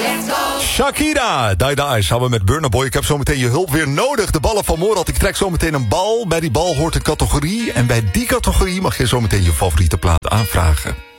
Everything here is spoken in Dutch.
Shakira, Die Die, samen met Burna Boy. Ik heb zometeen je hulp weer nodig. De ballen van Morad. Ik trek zometeen een bal. Bij die bal hoort een categorie. En bij die categorie mag je zometeen je favoriete plaat aanvragen.